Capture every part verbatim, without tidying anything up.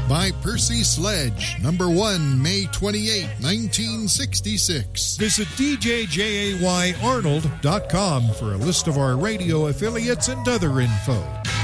by Percy Sledge, number one, May twenty-eighth, nineteen sixty-six. Visit d j jay arnold dot com for a list of our radio affiliates and other info.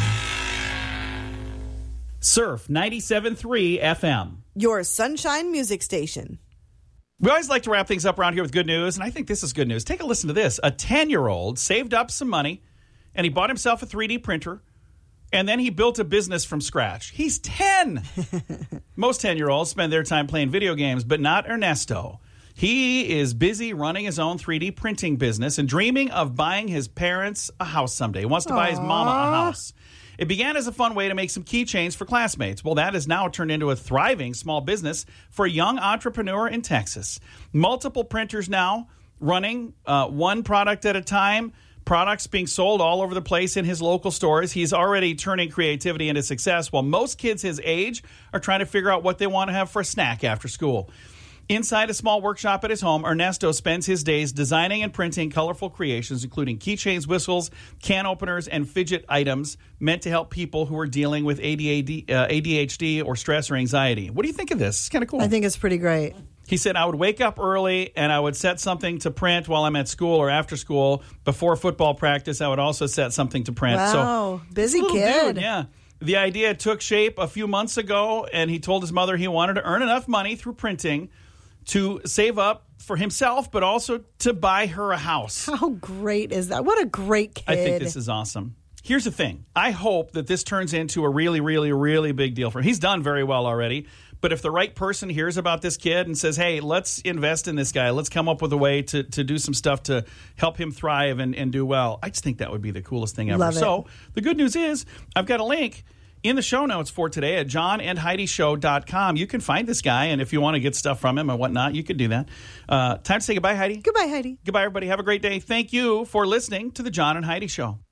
Surf ninety-seven point three F M. Your Sunshine Music Station. We always like to wrap things up around here with good news, and I think this is good news. Take a listen to this. A ten-year-old saved up some money, and he bought himself a three D printer, and then he built a business from scratch. He's ten. Most ten-year-olds spend their time playing video games, but not Ernesto. He is busy running his own three D printing business and dreaming of buying his parents a house someday. He wants to Aww. buy his mama a house. It began as a fun way to make some keychains for classmates. Well, that has now turned into a thriving small business for a young entrepreneur in Texas. Multiple printers now running uh, one product at a time. Products being sold all over the place in his local stores. He's already turning creativity into success, while most kids his age are trying to figure out what they want to have for a snack after school. Inside a small workshop at his home, Ernesto spends his days designing and printing colorful creations, including keychains, whistles, can openers, and fidget items meant to help people who are dealing with A D H D or stress or anxiety. What do you think of this? It's kind of cool. I think it's pretty great. He said, I would wake up early and I would set something to print while I'm at school or after school. Before football practice, I would also set something to print. Wow, so, busy kid. Dude, yeah. The idea took shape a few months ago, and he told his mother he wanted to earn enough money through printing to save up for himself, but also to buy her a house. How great is that? What a great kid. I think this is awesome. Here's the thing. I hope that this turns into a really, really, really big deal for him. He's done very well already. But if the right person hears about this kid and says, hey, let's invest in this guy, let's come up with a way to, to do some stuff to help him thrive and, and do well, I just think that would be the coolest thing ever. Love it. So the good news is I've got a link in the show notes for today at john and heidi show dot com. You can find this guy, and if you want to get stuff from him and whatnot, you can do that. Uh, time to say goodbye, Heidi. Goodbye, Heidi. Goodbye, everybody. Have a great day. Thank you for listening to the John and Heidi Show.